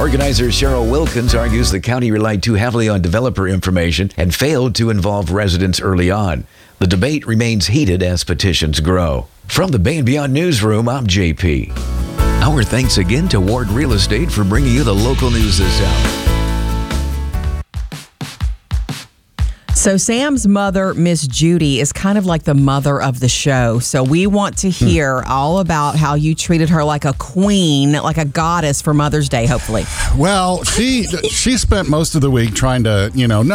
Organizer Cheryl Wilkins argues the county relied too heavily on developer information and failed to involve residents early on. The debate remains heated as petitions grow. From the Bay and Beyond Newsroom, I'm JP. Our thanks again to Ward Real Estate for bringing you the local news this hour. So Sam's mother, Miss Judy, is kind of like the mother of the show. So we want to hear all about how you treated her like a queen, like a goddess for Mother's Day, hopefully. Well, she spent most of the week trying to,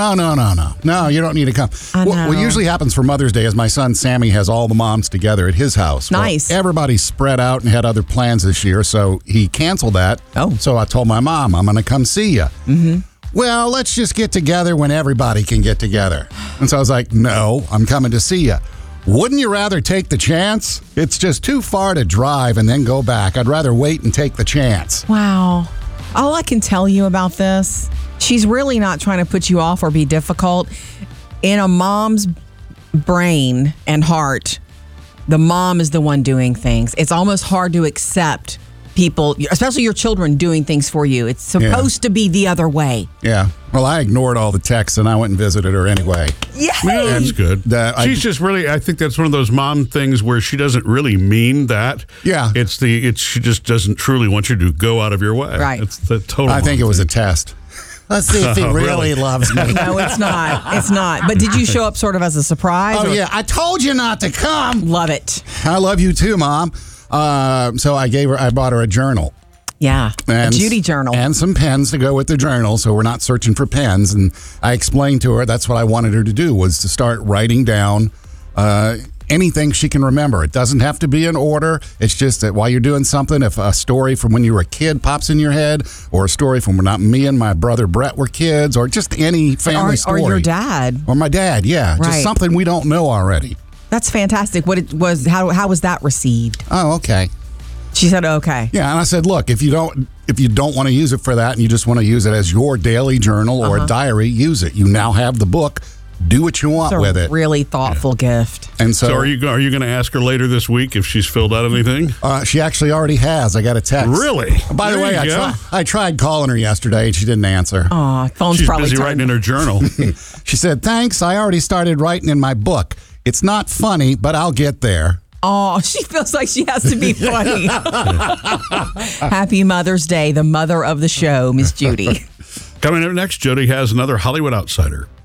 no, you don't need to come. What usually happens for Mother's Day is my son Sammy has all the moms together at his house. Nice. Well, everybody's spread out and had other plans this year, so he canceled that. Oh. So I told my mom, I'm going to come see you. Mm-hmm. Well, let's just get together when everybody can get together. And so I was like, no, I'm coming to see you. Wouldn't you rather take the chance? It's just too far to drive and then go back. I'd rather wait and take the chance. Wow. All I can tell you about this, she's really not trying to put you off or be difficult. In a mom's brain and heart, the mom is the one doing things. It's almost hard to accept people, especially your children, doing things for you. It's supposed to be the other way. Yeah. Well, I ignored all the texts and I went and visited her anyway. Yeah. Well, that's good. She's just really, I think that's one of those mom things where she doesn't really mean that. Yeah. She just doesn't truly want you to go out of your way. Right. It's the total. I think it was a test. Let's see if he really loves me. No, it's not. It's not. But did you show up sort of as a surprise? Oh, yeah. I told you not to come. Love it. I love you too, Mom. So I bought her a journal. Yeah, a Judy journal. And some pens to go with the journal, so we're not searching for pens. And I explained to her that's what I wanted her to do, was to start writing down anything she can remember. It doesn't have to be in order. It's just that while you're doing something, if a story from when you were a kid pops in your head, or a story from when me and my brother Brett were kids, or just any family story. Or your dad. Or my dad, yeah. Right. Just something we don't know already. That's fantastic. How was that received? Oh, okay. She said, okay. Yeah, and I said, look, if you don't want to use it for that and you just want to use it as your daily journal or a diary, use it. You now have the book. Do what you want with it. Really thoughtful gift. And so are you going to ask her later this week if she's filled out anything? She actually already has. I got a text. Really? By the way, I tried calling her yesterday and she didn't answer. Oh, phone's She's probably busy writing in her journal. She said, thanks. I already started writing in my book. It's not funny, but I'll get there. Oh, she feels like she has to be funny. Happy Mother's Day, the mother of the show, Miss Judy. Coming up next, Jody has another Hollywood Outsider.